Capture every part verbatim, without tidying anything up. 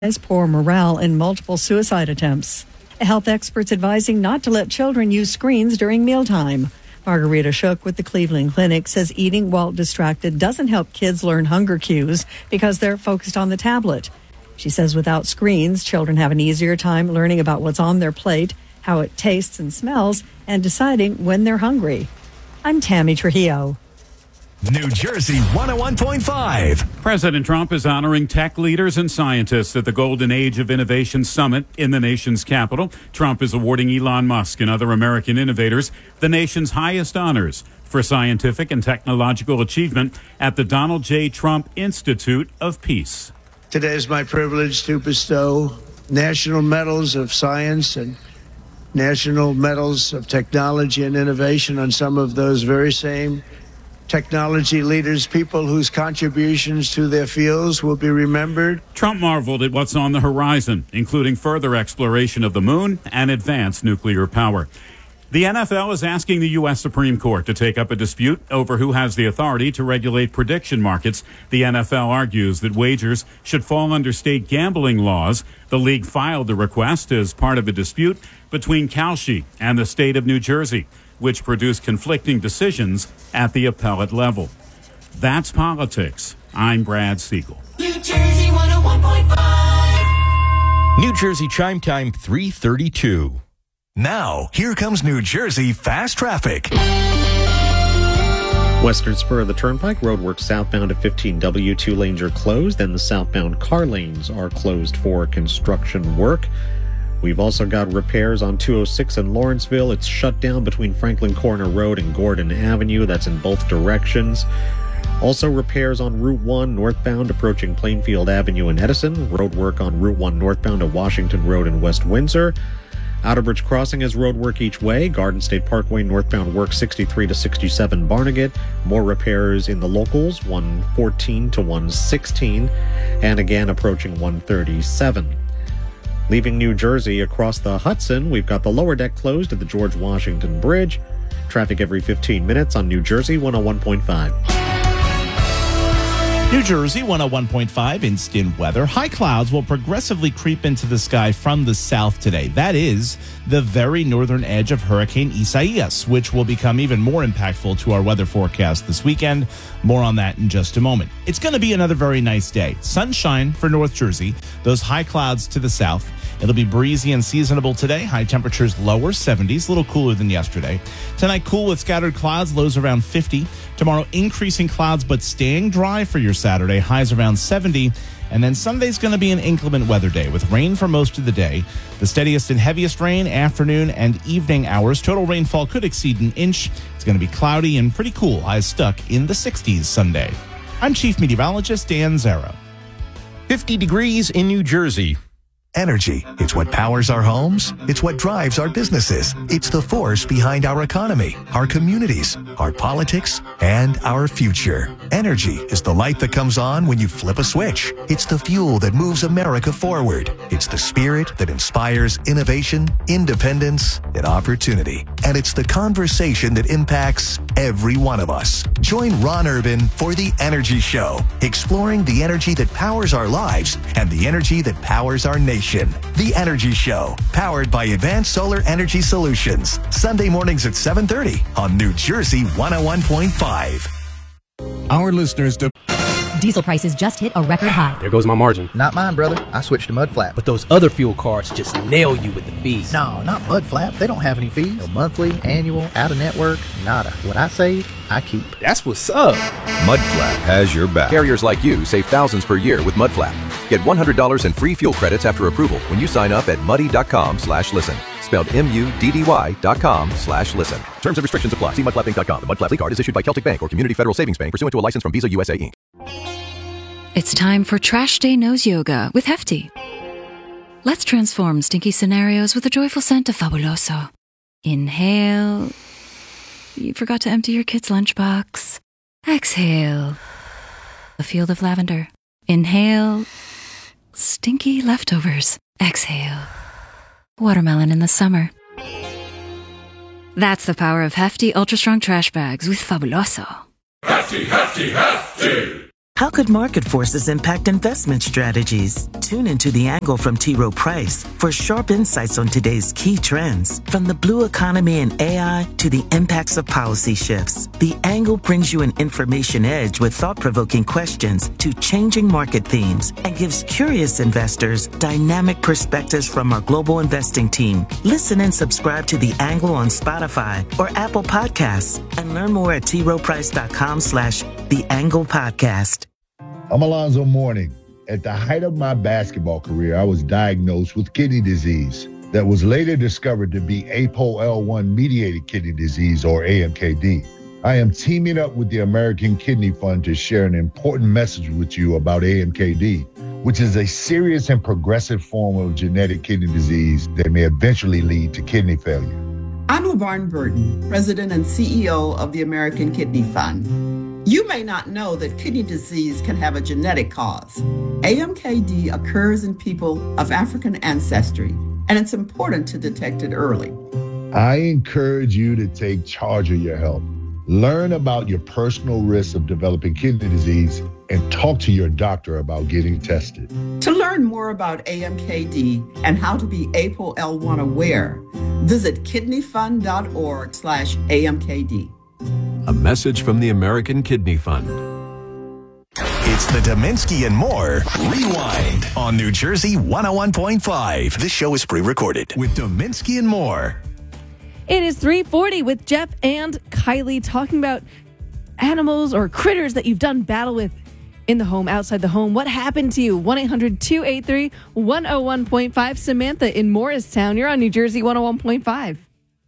As poor morale and multiple suicide attempts. Health experts advising not to let children use screens during mealtime. Margarita Shook with the Cleveland Clinic says eating while distracted doesn't help kids learn hunger cues because they're focused on the tablet. She says without screens, children have an easier time learning about what's on their plate, how it tastes and smells, and deciding when they're hungry. I'm Tammy Trujillo. New Jersey one oh one point five. President Trump is honoring tech leaders and scientists at the Golden Age of Innovation Summit in the nation's capital. Trump is awarding Elon Musk and other American innovators the nation's highest honors for scientific and technological achievement at the Donald J. Trump Institute of Peace. Today is my privilege to bestow national medals of science and national medals of technology and innovation on some of those very same technology leaders, people whose contributions to their fields will be remembered. Trump marveled at what's on the horizon, including further exploration of the moon and advanced nuclear power. The N F L is asking the U S Supreme Court to take up a dispute over who has the authority to regulate prediction markets. The N F L argues that wagers should fall under state gambling laws. The league filed the request as part of a dispute between Kalshi and the state of New Jersey, which produced conflicting decisions at the appellate level. That's politics. I'm Brad Siegel. New Jersey one oh one point five. New Jersey Chime Time three thirty-two. Now, here comes New Jersey Fast Traffic. Western spur of the Turnpike, roadwork southbound at fifteen W, two lanes are closed, and the southbound car lanes are closed for construction work. We've also got repairs on two oh six in Lawrenceville. It's shut down between Franklin Corner Road and Gordon Avenue. That's in both directions. Also repairs on Route one northbound approaching Plainfield Avenue in Edison. Road work on Route one northbound at Washington Road in West Windsor. Outerbridge Crossing has road work each way. Garden State Parkway northbound work sixty-three to sixty-seven Barnegat. More repairs in the locals, one fourteen to one sixteen. And again approaching one thirty-seven. Leaving New Jersey across the Hudson, we've got the lower deck closed at the George Washington Bridge. Traffic every fifteen minutes on New Jersey one oh one point five. New Jersey one oh one point five instant weather. High clouds will progressively creep into the sky from the south today. That is the very northern edge of Hurricane Isaias, which will become even more impactful to our weather forecast this weekend. More on that in just a moment. It's going to be another very nice day. Sunshine for North Jersey. Those high clouds to the south. It'll be breezy and seasonable today. High temperatures lower seventies, a little cooler than yesterday. Tonight, cool with scattered clouds, lows around fifty. Tomorrow, increasing clouds, but staying dry for your Saturday. Highs around seventy. And then Sunday's going to be an inclement weather day with rain for most of the day. The steadiest and heaviest rain afternoon and evening hours. Total rainfall could exceed an inch. It's going to be cloudy and pretty cool. Highs stuck in the sixties Sunday. I'm Chief Meteorologist Dan Zara. fifty degrees in New Jersey. Energy. It's what powers our homes. It's what drives our businesses. It's the force behind our economy, our communities, our politics, and our future. Energy is the light that comes on when you flip a switch. It's the fuel that moves America forward. It's the spirit that inspires innovation, independence, and opportunity. And it's the conversation that impacts every one of us. Join Ron Urban for The Energy Show, exploring the energy that powers our lives and the energy that powers our nation. The Energy Show, powered by Advanced Solar Energy Solutions. Sunday mornings at seven thirty on New Jersey one oh one point five. Our listeners to Diesel prices just hit a record high. There goes my margin. Not mine, brother. I switched to Mudflap. But those other fuel cards just nail you with the fees. No, not Mudflap. They don't have any fees. No monthly, annual, out-of-network, nada. What I save, I keep. That's what's up. Mudflap has your back. Carriers like you save thousands per year with Mudflap. Get one hundred dollars in free fuel credits after approval when you sign up at muddy.com slash listen. Spelled M-U-D-D-Y dot com slash listen. Terms and restrictions apply. See mudflap inc dot com. The Mudflap card is issued by Celtic Bank or Community Federal Savings Bank pursuant to a license from Visa U S A Incorporated. It's time for Trash Day Nose Yoga with Hefty. Let's transform stinky scenarios with a joyful scent of Fabuloso. Inhale. You forgot to empty your kid's lunchbox. Exhale. A field of lavender. Inhale. Stinky leftovers. Exhale. Watermelon in the summer. That's the power of Hefty Ultra Strong Trash Bags with Fabuloso. Hefty, hefty, hefty! How could market forces impact investment strategies? Tune into The Angle from T. Rowe Price for sharp insights on today's key trends, from the blue economy and A I to the impacts of policy shifts. The Angle brings you an information edge with thought-provoking questions to changing market themes and gives curious investors dynamic perspectives from our global investing team. Listen and subscribe to The Angle on Spotify or Apple Podcasts and learn more at t rowe price dot com slash The Angle Podcast. I'm Alonzo Mourning. At the height of my basketball career, I was diagnosed with kidney disease that was later discovered to be A P O L one mediated kidney disease, or A M K D. I am teaming up with the American Kidney Fund to share an important message with you about A M K D, which is a serious and progressive form of genetic kidney disease that may eventually lead to kidney failure. I'm LaVarn Burton, President and C E O of the American Kidney Fund. You may not know that kidney disease can have a genetic cause. A M K D occurs in people of African ancestry, and it's important to detect it early. I encourage you to take charge of your health. Learn about your personal risks of developing kidney disease and talk to your doctor about getting tested. To learn more about A M K D and how to be A P O L one aware, visit kidneyfund.org slash AMKD. A message from the American Kidney Fund. It's the Dominski and More Rewind on New Jersey one oh one point five. This show is pre-recorded with Dominski and More. It is three forty with Jeff and Kylie talking about animals or critters that you've done battle with in the home, outside the home. What happened to you? one eight hundred two eight three one oh one point five. Samantha in Morristown. You're on New Jersey one oh one point five.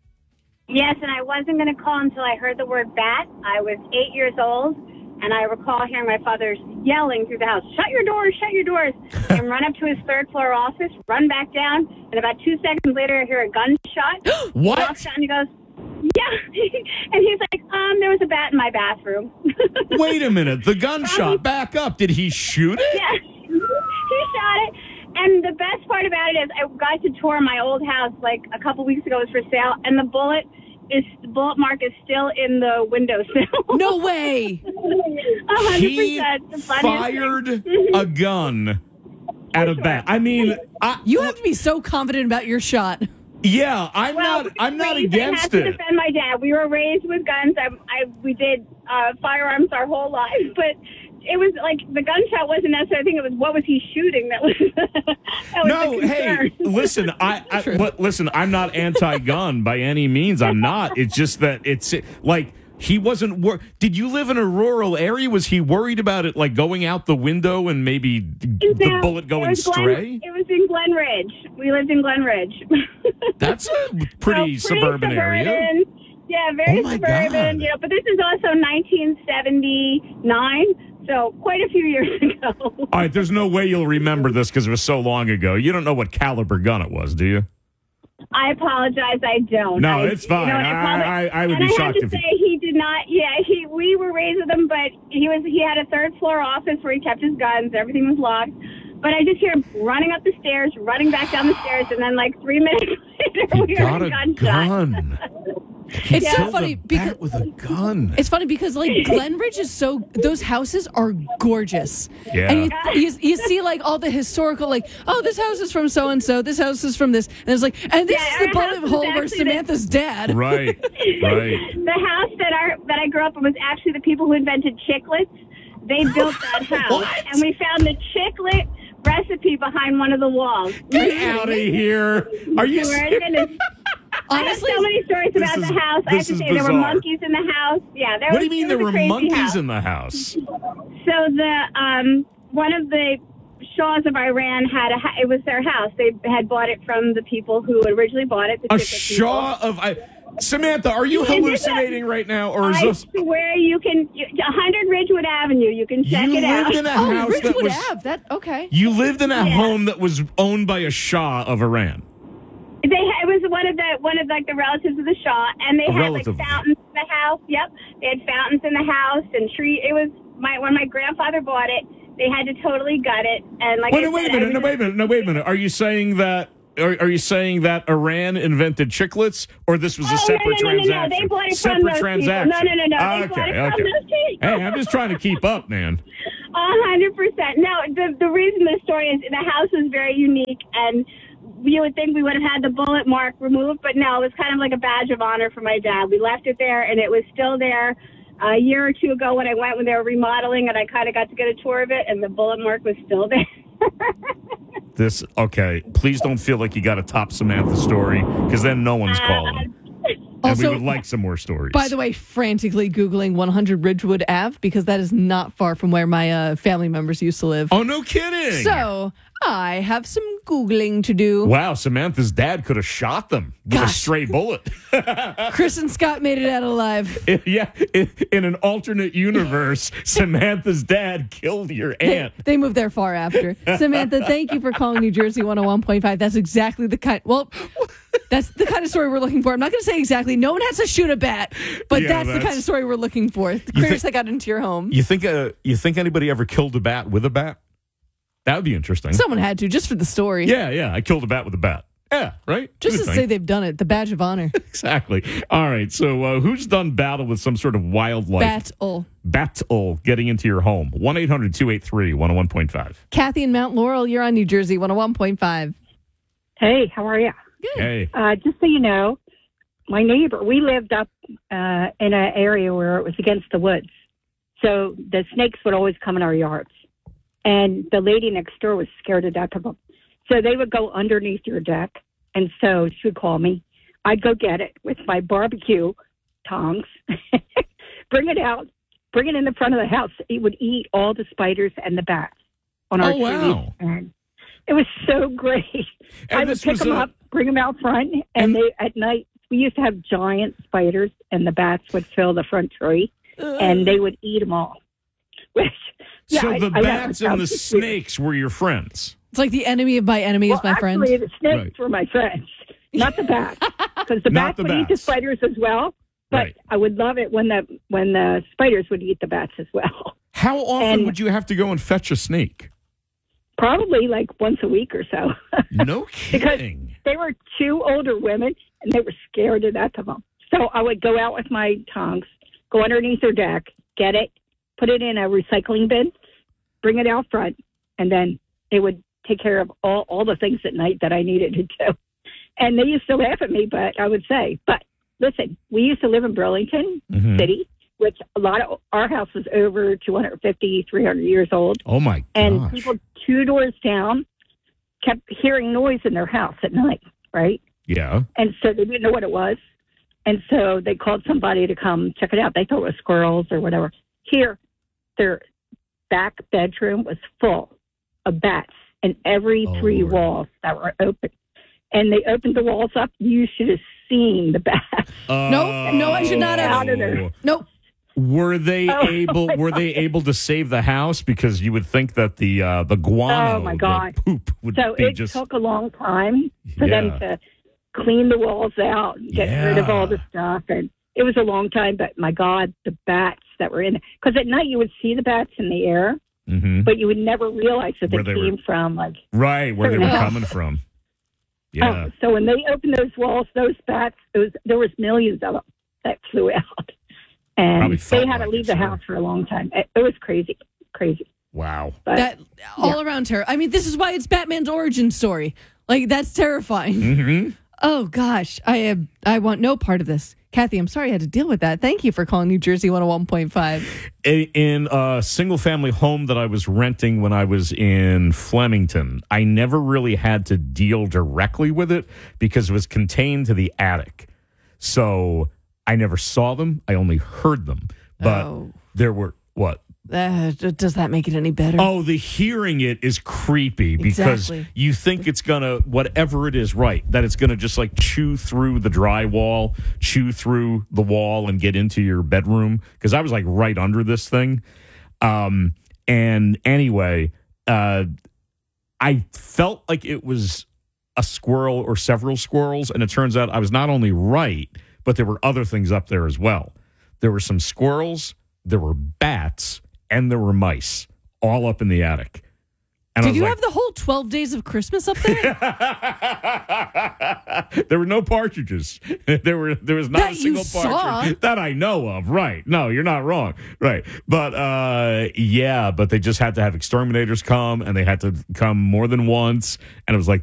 Yes, and I wasn't going to call until I heard the word bat. I was eight years old, and I recall hearing my father yelling through the house, "Shut your doors, shut your doors," and run up to his third floor office, run back down, and about two seconds later I hear a gunshot. What? He walks out and he goes, "Yeah," and he's like, um, there was a bat in my bathroom. Wait a minute, the gunshot, back up. Did he shoot it? Yes, he shot it. And the best part about it is I got to tour my old house like a couple weeks ago. It was for sale, and the bullet is the bullet mark is still in the windowsill. No way! one hundred percent. He fired a gun at a bat. I mean, I, you have to be so confident about your shot. Yeah, I'm well, not. I'm not raised, against I have to it. defend my dad. We were raised with guns. I, I we did uh, firearms our whole lives, but it was like the gunshot wasn't necessarily. I think it was what was he shooting that was. that was No, the hey, listen, I, I li- listen. I'm not anti-gun by any means. I'm not. It's just that it's like he wasn't. Wor- Did you live in a rural area? Was he worried about it, like going out the window and maybe the now, bullet going it Glen, stray? It was in Glen Ridge. We lived in Glen Ridge. That's a pretty, so pretty suburban, suburban area. Yeah, very Oh my suburban. God. You know, but this is also nineteen seventy-nine, so quite a few years ago. All right, there's no way you'll remember this because it was so long ago. You don't know what caliber gun it was, do you? I apologize, I don't. No, I, it's fine. You know, I, I, I would and be I shocked have to if say you... he did not. Yeah, he. We were raised with him, but he was. He had a third floor office where he kept his guns. Everything was locked. But I just hear him running up the stairs, running back down the stairs, and then like three minutes later, He we heard got a a gunshot. gun. It's Yeah. so funny because with a gun. It's funny because like Glenridge is so those houses are gorgeous. Yeah. And you, you, you see like all the historical like oh this house is from so and so, this house is from this, and it's like and this Yeah, is the our bullet house is hole where actually Samantha's dad. Right, right. The house that our that I grew up in was actually the people who invented chiclets. They built that house, and we found the chiclet recipe behind one of the walls. Get out of here! Are you serious? I have so many stories This about is- the house. I have this to is say there were bizarre. monkeys in the house. Yeah, there What was, do you mean it there was a were crazy monkeys house. in the house? So the um one of the Shaws of Iran had a ha- it was their house. They had bought it from the people who originally bought it. The A Chiclet Shaw people. of I. Samantha, are you Is this a- hallucinating right now, or is I this? swear you can. You, one hundred Ridgewood Avenue. You can check You it out. lived in a Oh, house that Ridgewood was. Ave. That okay. You lived in a Yeah. home that was owned by a Shah of Iran. They it was one of the one of like the relatives of the Shah, and they A had relative. like fountains in the house. Yep, they had fountains in the house and tree. It was my when my grandfather bought it. They had to totally gut it, and like Wait, I no, wait a said, I minute. No, was- wait a minute. No, wait a minute. Are you saying that? Are, are you saying that Iran invented chiclets, or this was a Oh, no, separate no, no, no, no. transaction? They bought it from separate those people. transaction. No, no, no, no. They Okay, bought it okay. from those people. Hey, I'm just trying to keep up, man. hundred percent. No, the the reason the story is the house was very unique, and you would think we would have had the bullet mark removed, but no, it was kind of like a badge of honor for my dad. We left it there, and it was still there a year or two ago when I went when they were remodeling, and I kind of got to get a tour of it, and the bullet mark was still there. This okay. Please don't feel like you got to top Samantha's story, because then no one's calling. And Also- we would like some more stories. By the way, frantically Googling one hundred Ridgewood Avenue because that is not far from where my uh, family members used to live. Oh, no kidding. So I have some Googling to do. Wow, Samantha's dad could have shot them with a stray bullet. Chris and Scott made it out alive. Yeah, in, in an alternate universe, Samantha's dad killed your They, aunt. they moved there far after. Samantha, thank you for calling New Jersey one oh one point five. That's exactly the kind. Well, that's the kind of story we're looking for. I'm not going to say exactly. No one has to shoot a bat, but Yeah, that's, the that's- kind of story we're looking for. The You critters think- that got into your home. You think uh, you think anybody ever killed a bat with a bat? That would be interesting. Someone had to, just for the story. Yeah, yeah. I killed a bat with a bat. Yeah, right? Just You to would say think. they've done it. The badge of honor. Exactly. All right. So uh, who's done battle with some sort of wildlife? Battle. Battle getting into your home. one eight hundred two eight three one oh one point five. Kathy in Mount Laurel, you're on New Jersey one oh one point five. Hey, how are you? Good. Hey. Uh, just so you know, my neighbor, we lived up uh, in an area where it was against the woods. So the snakes would always come in our yards. And the lady next door was scared to death of them. So they would go underneath your deck. And so she would call me. I'd go get it with my barbecue tongs, bring it out, bring it in the front of the house. It would eat all the spiders and the bats on our Oh, wow. trees. And it was so great. And I would this pick was them a- up, bring them out front, and they at night we used to have giant spiders, and the bats would fill the front tree, and they would eat them all. Which, yeah, so I- the I know, bats it and the sounds weird. snakes were your friends. It's like the enemy of my enemy Well, is my friend. actually, the snakes Right. were my friends, not the bats, because the Not bats the would eat the bats. spiders as well. But Right. I would love it when the when the spiders would eat the bats as well. How often And- would you have to go and fetch a snake? Probably like once a week or so. No because kidding. they were two older women and they were scared to death of them. So I would go out with my tongs, go underneath their deck, get it, put it in a recycling bin, bring it out front, and then it would take care of all, all the things at night that I needed to do. And they used to laugh at me, but I would say, but listen, we used to live in Burlington Mhm. City, which a lot of our house was over two hundred fifty, three hundred years old. Oh, my And gosh. people two doors down kept hearing noise in their house at night, right? Yeah. And so they didn't know what it was. And so they called somebody to come check it out. They thought it was squirrels or whatever. Here, their back bedroom was full of bats in every Oh, three walls that were open. And they opened the walls up. You should have seen the bats. Nope. No, I should not have. Out of there. Nope. Were they Oh, able? my Were they able to save the house? Because you would think that the uh, the guano, Oh, my God. the poop, would So be it just. took a long time for Yeah. them to clean the walls out, and get rid of all the stuff, and it was a long time. But my God, the bats that were in it, because at night you would see the bats in the air, Mhm. but you would never realize that Where they, they were- came from. Like, Right, where they were Oh. coming from. Yeah. oh, so when they opened those walls, those bats, it was there was millions of them that flew out, and Probably felt they had to like leave it, the sure. house for a long time. It, it was crazy, crazy. Wow. But That all around terror. I mean, this is why it's Batman's origin story. Like that's terrifying. Mm-hmm. Oh gosh, I am. I want no part of this. Kathy, I'm sorry I had to deal with that. Thank you for calling New Jersey one oh one point five. In a single family home that I was renting when I was in Flemington, I never really had to deal directly with it because it was contained to the attic. So I never saw them. I only heard them. But Oh. there were, what? Uh, does that make it any better? Oh, the hearing it is creepy because Exactly. you think it's going to, whatever it is, right, that it's going to just like chew through the drywall, chew through the wall and get into your bedroom. Because I was like right under this thing. Um, and anyway, uh, I felt like it was a squirrel or several squirrels. And it turns out I was not only right, but there were other things up there as well. There were some squirrels, there were bats, and there were mice all up in the attic. And I Did was you like, have the whole twelve days of Christmas up there? there were no partridges. there were there was not That a single you partridge saw? that I know of. Right? No, you're not wrong. Right? But uh, yeah, but they just had to have exterminators come, and they had to come more than once. And it was like